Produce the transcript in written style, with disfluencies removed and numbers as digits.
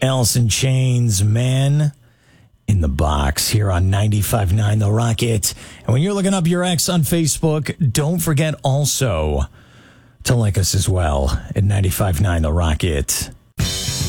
Alice in Chains, Man in the Box, here on 95.9 The Rocket. And when you're looking up your ex on Facebook, don't forget also to like us as well at 95.9 The Rocket.